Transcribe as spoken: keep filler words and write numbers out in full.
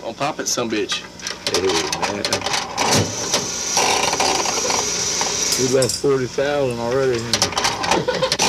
I'll pop it, some bitch. Hey, man. We lost forty thousand already.